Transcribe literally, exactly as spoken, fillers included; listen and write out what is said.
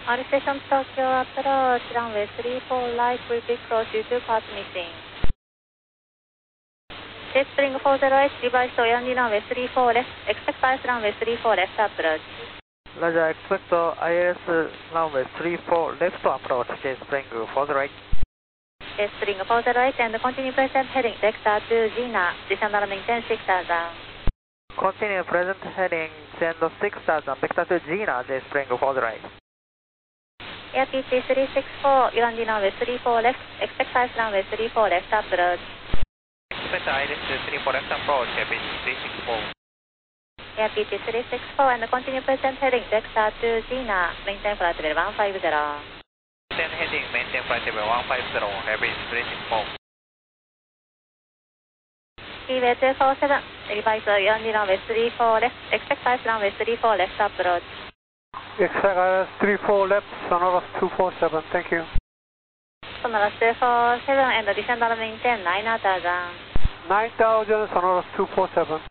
All station Tokyo approach, runway three four right, will be cross due to path missing. Jet spring four zero eight, device to Yandy runway three four left, expect I S runway three four left approach. Roger, expect I S runway three four left approach, Jet spring four zero eight. Jet spring four zero eight and continue present heading vector to Gina, descend and maintain six thousand. Continue present heading, send six thousand, vector to Gina, Jet spring four zero eight. Air P T three six four, Yandy runway three four left, expect I S runway three four left approach. Expect I S three four left approach, Air P T three six four. Air P T three six four and continue present heading vector to Gina, maintain flight level one five zero. Present heading, maintain flight level one five zero, Air P T three six four. Seaway two four seven, revise Yandy runway three four left, expect I S runway three four left approach. Expect I S three four left, Sonoras two four seven, thank you. Sonoras two four seven and descend and maintain nine thousand. nine thousand, Sonoras two four seven.